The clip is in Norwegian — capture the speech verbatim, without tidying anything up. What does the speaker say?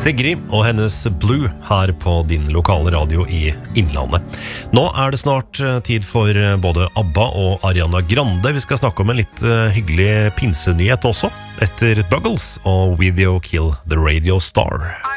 Sigrid og hennes Blue her på din lokale radio i Innlandet. Nå er det snart tid for både ABBA og Ariana Grande. Vi skal snakke om en litt hyggelig pinsenyhet også, etter Buggles og Video Kill the Radio Star.